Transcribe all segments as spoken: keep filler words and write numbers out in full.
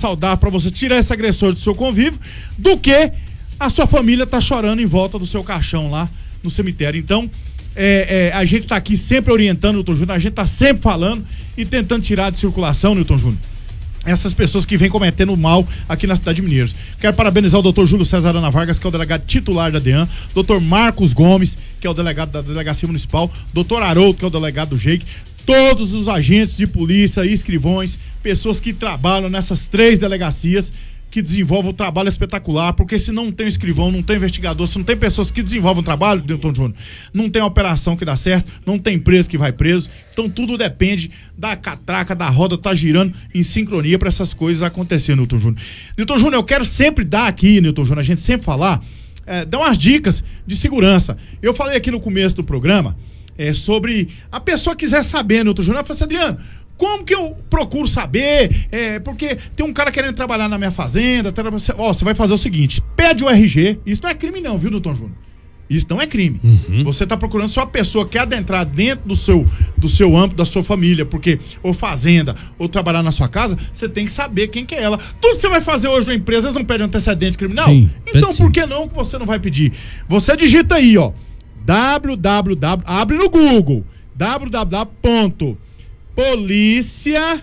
saudável para você tirar esse agressor do seu convívio, do que a sua família tá chorando em volta do seu caixão lá no cemitério. Então, é, é, a gente tá aqui sempre orientando, Newton Júnior, a gente tá sempre falando e tentando tirar de circulação, Newton Júnior, essas pessoas que vêm cometendo mal aqui na cidade de Mineiros. Quero parabenizar o doutor Júlio César Ana Vargas, que é o delegado titular da DEAN, doutor Marcos Gomes, que é o delegado da Delegacia Municipal, doutor Haroldo, que é o delegado do J E I C, todos os agentes de polícia e escrivões, pessoas que trabalham nessas três delegacias, que desenvolvem um trabalho espetacular, porque se não tem escrivão, não tem investigador, se não tem pessoas que desenvolvem um trabalho, Newton Júnior, não tem operação que dá certo, não tem preso que vai preso, então tudo depende da catraca, da roda tá girando em sincronia para essas coisas acontecerem, Newton Júnior. Newton Júnior, eu quero sempre dar aqui, Newton Júnior, a gente sempre falar, é, dar umas dicas de segurança. Eu falei aqui no começo do programa, é, sobre a pessoa quiser saber, Newton Júnior, eu falei assim, Adriano, como que eu procuro saber? É, porque tem um cara querendo trabalhar na minha fazenda. Ó, você vai fazer o seguinte: pede o R G. Isso não é crime, não, viu, Newton Júnior? Isso não é crime. Uhum. Você tá procurando só a pessoa que quer adentrar dentro do seu, do seu âmbito, da sua família, porque ou fazenda, ou trabalhar na sua casa, você tem que saber quem que é ela. Tudo que você vai fazer hoje na empresa, eles não pedem antecedente criminal? Sim, então por que não que você não vai pedir? Você digita aí, ó, www, abre no Google, www ponto polícia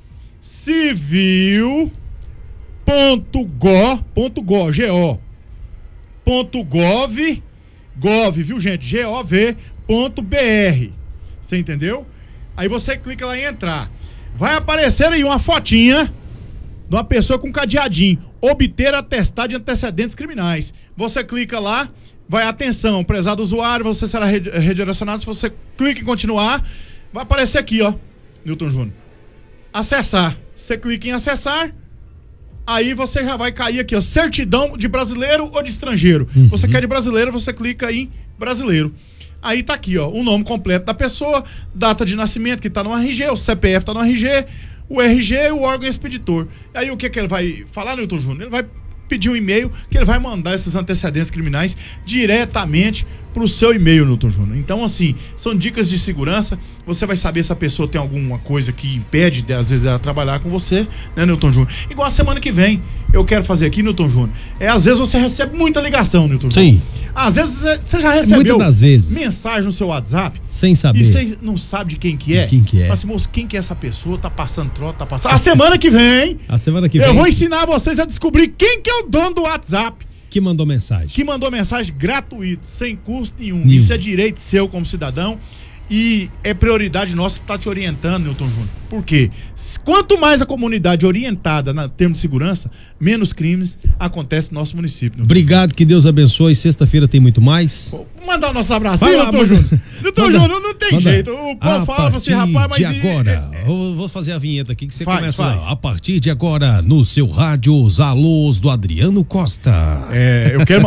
civil ponto go ponto go ponto gov gov, viu, gente? G O V ponto B R. Você entendeu? Aí você clica lá em entrar. Vai aparecer aí uma fotinha de uma pessoa com cadeadinho. Obter atestado de antecedentes criminais. Você clica lá, vai, atenção, prezado usuário, você será redirecionado. Se você clica em continuar, vai aparecer aqui, ó, Newton Júnior, acessar. Você clica em acessar, aí você já vai cair aqui, ó, certidão de brasileiro ou de estrangeiro. Uhum. Você quer de brasileiro, você clica em brasileiro. Aí tá aqui, ó, o nome completo da pessoa, data de nascimento que tá no R G, o C P F tá no R G, o R G e o órgão expeditor. Aí o que que ele vai falar, Newton Júnior? Ele vai pedir um e-mail que ele vai mandar esses antecedentes criminais diretamente pro seu e-mail, Newton Júnior. Então, assim, são dicas de segurança. Você vai saber se a pessoa tem alguma coisa que impede, de, às vezes, ela trabalhar com você, né, Newton Júnior? Igual a semana que vem, eu quero fazer aqui, Newton Júnior. É, às vezes você recebe muita ligação, Newton Júnior. Sim. Às vezes você já recebeu muitas das vezes mensagem no seu WhatsApp sem saber. E você não sabe de quem que é. De quem que é. Fala assim, moço, quem que é essa pessoa? Tá passando troca, tá passando. A semana que vem, a semana que eu vem, vou ensinar vocês a descobrir quem que é o dono do WhatsApp. Que mandou mensagem. Que mandou mensagem gratuita, sem custo nenhum. nenhum. Isso é direito seu como cidadão. E é prioridade nossa estar te orientando, Newton Júnior. Por quê? Quanto mais a comunidade orientada na termos de segurança, menos crimes acontecem no nosso município. Newton. Obrigado, que Deus abençoe. Sexta-feira tem muito mais. Vou mandar o nosso abraço, Newton Júnior. Newton Júnior, não tem manda. jeito. O povo fala você, rapaz, mas... de agora, é, é... eu vou fazer a vinheta aqui que você faz, começa faz. Lá. A partir de agora, no seu rádio, os alôs do Adriano Costa. É, eu quero,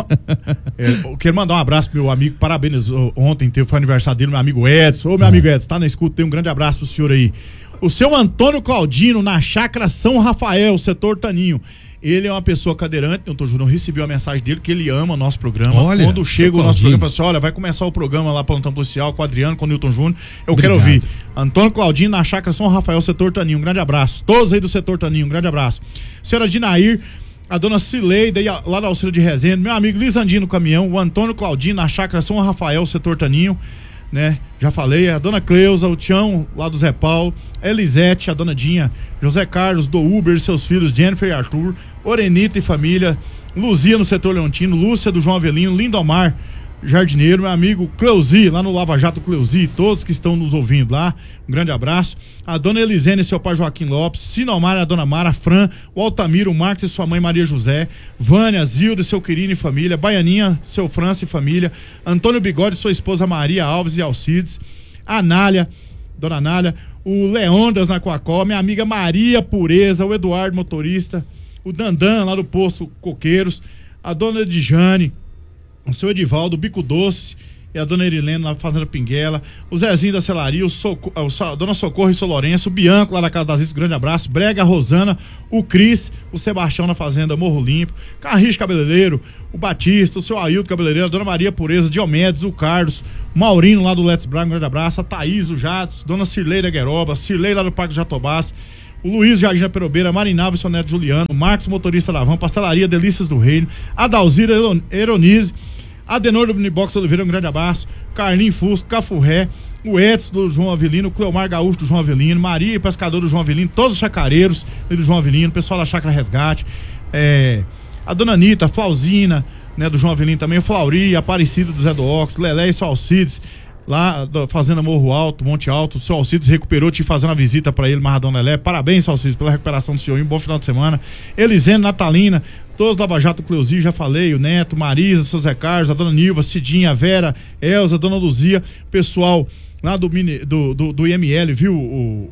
eu quero mandar um abraço pro meu amigo, parabéns, ontem teve, foi aniversário dele, meu amigo Edson. Ô, meu ah. amigo Edson, tá na escuta, tem um grande abraço pro senhor aí. O seu Antônio Claudino, na chácara São Rafael, setor Taninho. Ele é uma pessoa cadeirante, eu, tô, eu recebi uma mensagem dele que ele ama o nosso programa. Olha, quando chega o nosso programa, assim, olha, vai começar o programa lá Plantão Policial com o Adriano, com o Newton Júnior. Eu Obrigado. quero ouvir. Antônio Claudino, na chácara São Rafael, setor Taninho. Um grande abraço. Todos aí do setor Taninho, um grande abraço. Senhora Dinair, a dona Cileida, lá da Auxílio de Resende, meu amigo Lisandino no caminhão, o Antônio Claudino, na chácara São Rafael, setor Taninho, né? Já falei, a dona Cleusa, o Tião, lá do Zé Paulo, a Elisete, a dona Dinha, José Carlos, do Uber, seus filhos, Jennifer e Arthur, Orenita e família, Luzia no setor Leontino, Lúcia do João Avelino, Lindomar, jardineiro, meu amigo Cleusi, lá no Lava Jato Cleusi, todos que estão nos ouvindo lá, um grande abraço. A dona Elisene e seu pai Joaquim Lopes, Sinomar, a dona Mara, Fran, o Altamiro, o Marcos e sua mãe Maria José, Vânia, Zilda e seu querido e família, Baianinha, seu França e família, Antônio Bigode e sua esposa Maria Alves e Alcides, a Anália, dona Anália, o Leondas na Coacó, minha amiga Maria Pureza, o Eduardo motorista, o Dandan lá do posto Coqueiros, a dona Edjane, o seu Edivaldo, o Bico Doce e a dona Erilene lá na Fazenda Pinguela, o Zezinho da Celaria, o Soco, a dona Socorro e seu Lourenço, o Bianco lá da Casa das Istas, grande abraço, Brega, a Rosana, o Cris, o Sebastião na Fazenda Morro Limpo, Carricho Cabeleireiro, o Batista, o seu Ailton Cabeleireiro, a dona Maria Pureza, Diomedes, o Carlos, o Maurino lá do Let's Brag, um grande abraço, a Thaís, o Jatos, dona Cirlei da Gueroba, Cirlei lá do Parque Jatobás, o Luiz Jardim da Perobeira, Marinalva e seu neto Juliano, Marcos, motorista da van, Pastelaria Delícias do Reino, a Dalzira Eronise, Adenor do Unibox Oliveira, um grande abraço, Carlinhos Fusco, Cafurré, o Edson do João Avelino, o Cleomar Gaúcho do João Avelino, Maria e Pescador do João Avelino, todos os chacareiros do João Avelino, pessoal da Chácara Resgate, é, a Dona Anitta, a Flauzina, né, do João Avelino também, o Flauri, a Aparecida do Zé do Ox, Lelé e seu Alcides, lá da Fazenda Morro Alto, Monte Alto, o seu Alcides recuperou, te fazendo a visita pra ele, Marradão Lelé, parabéns, seu Alcides, pela recuperação do senhor, um bom final de semana, Elisene, Natalina, todos do Lava Jato, Cleuzi, já falei, o Neto, Marisa, seu Zé Carlos, a Dona Nilva, Cidinha, a Vera, Elza, a Dona Luzia, pessoal lá do, do, do, do I M L, viu, o...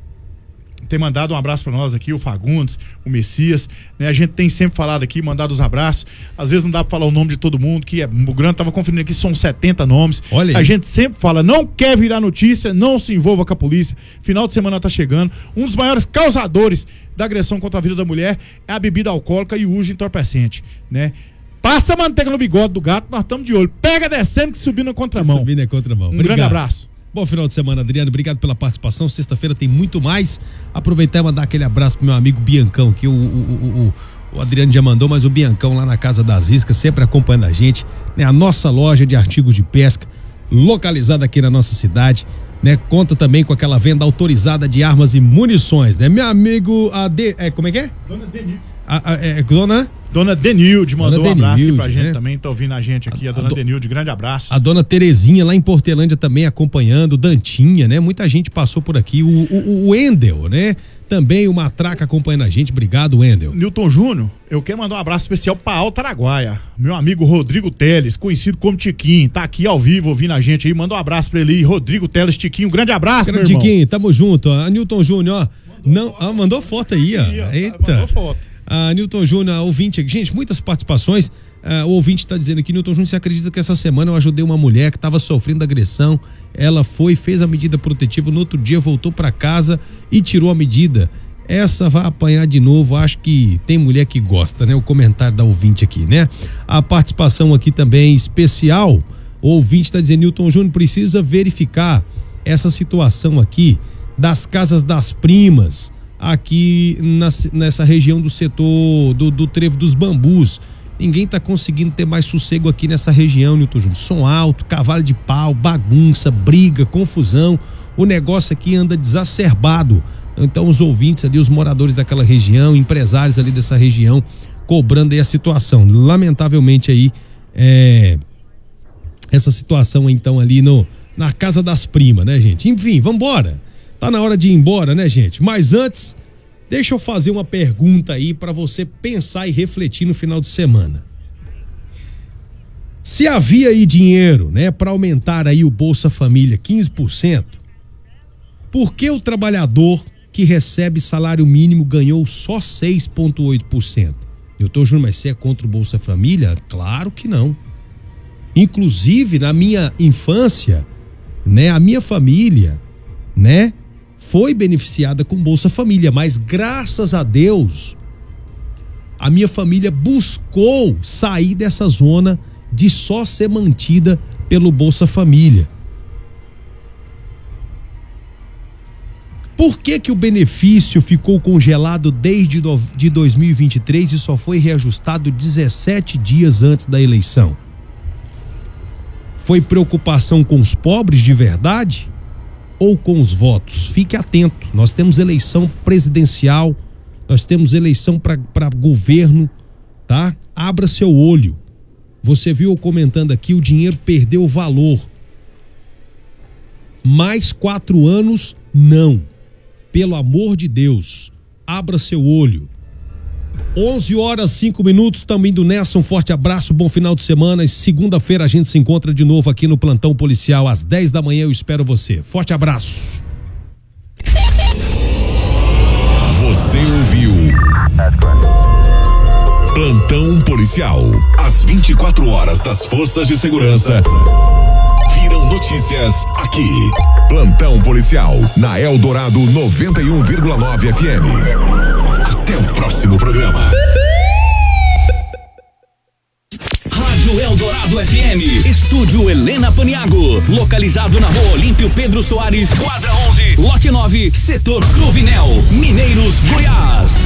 tem mandado um abraço pra nós aqui, o Fagundes, o Messias, né? A gente tem sempre falado aqui, mandado os abraços, às vezes não dá pra falar o nome de todo mundo, que é, o Grande tava conferindo aqui, são setenta nomes. Olha aí. A gente sempre fala, não quer virar notícia, não se envolva com a polícia, final de semana tá chegando, um dos maiores causadores da agressão contra a vida da mulher é a bebida alcoólica e o uso de entorpecente, né? Passa a manteiga no bigode do gato, nós estamos de olho, pega descendo que subindo na contramão. Subindo na contramão. Um grande abraço. Bom final de semana, Adriano, obrigado pela participação, sexta-feira tem muito mais, aproveitar e mandar aquele abraço pro meu amigo Biancão, que o, o, o, o Adriano já mandou, mas o Biancão lá na Casa das Iscas, sempre acompanhando a gente, né? A nossa loja de artigos de pesca, localizada aqui na nossa cidade, né? Conta também com aquela venda autorizada de armas e munições, né? Meu amigo, a de, é, como é que é? Dona Denil. A, a, é, dona... Dona Denilde mandou dona um abraço Denilde, aqui pra gente, né? também, tá ouvindo a gente aqui, a, a Dona do... Denilde, grande abraço. A Dona Terezinha lá em Portelândia também acompanhando, Dantinha, né? Muita gente passou por aqui, o, o, o Wendel, né? Também o Matraca acompanhando a gente, obrigado, Wendel. Newton Júnior, eu quero mandar um abraço especial pra Alto Araguaia, meu amigo Rodrigo Teles, conhecido como Tiquinho, tá aqui ao vivo ouvindo a gente aí, manda um abraço pra ele aí, Rodrigo Teles, Tiquinho, um grande abraço, grande meu irmão. Tiquinho, tamo junto, ó. A Newton Júnior, ó, mandou não, foto, ah, mandou foto aí, ó, aí, ó eita. Mandou foto. A Newton Júnior, ouvinte aqui, gente, muitas participações, uh, o ouvinte está dizendo aqui, Newton Júnior, você acredita que essa semana eu ajudei uma mulher que estava sofrendo agressão, ela foi, fez a medida protetiva, no outro dia voltou para casa e tirou a medida, essa vai apanhar de novo, acho que tem mulher que gosta, né, o comentário da ouvinte aqui, né, a participação aqui também especial, o ouvinte está dizendo, Newton Júnior precisa verificar essa situação aqui das casas das primas, aqui na, nessa região do setor do, do Trevo dos Bambus. Ninguém tá conseguindo ter mais sossego aqui nessa região, Newton Júnior. Som alto, cavalo de pau, bagunça, briga, confusão. O negócio aqui anda desacerbado. Então os ouvintes ali, os moradores daquela região, empresários ali dessa região, cobrando aí a situação. Lamentavelmente aí, é, essa situação então ali no, na casa das primas, né, gente? Enfim, vambora. Tá na hora de ir embora, né, gente? Mas antes, deixa eu fazer uma pergunta aí para você pensar e refletir no final de semana. Se havia aí dinheiro, né, para aumentar aí o Bolsa Família quinze por cento, por que o trabalhador que recebe salário mínimo ganhou só seis vírgula oito por cento? Eu tô Júnior, mas você é contra o Bolsa Família? Claro que não. Inclusive, na minha infância, né, a minha família, né, foi beneficiada com Bolsa Família, mas graças a Deus, a minha família buscou sair dessa zona de só ser mantida pelo Bolsa Família. Por que que o benefício ficou congelado desde de dois mil e vinte e três e só foi reajustado dezessete dias antes da eleição? Foi preocupação com os pobres de verdade? Ou com os votos? Fique atento, nós temos eleição presidencial, nós temos eleição para governo, tá? Abra seu olho. Você viu eu comentando aqui, o dinheiro perdeu valor. Mais quatro anos, não. Pelo amor de Deus, abra seu olho. onze horas, cinco minutos, também indo nessa, um forte abraço, bom final de semana, e segunda-feira a gente se encontra de novo aqui no Plantão Policial, às dez da manhã, eu espero você. Forte abraço. Você ouviu Plantão Policial, às vinte e quatro horas das forças de segurança viram notícias aqui. Plantão Policial, na Eldorado noventa e um vírgula nove F M. Até o próximo programa. Rádio Eldorado. Eldorado F M. Estúdio Helena Paniago. Localizado na Rua Olímpio Pedro Soares, quadra onze, lote nove, setor Cruvinel, Mineiros, Goiás.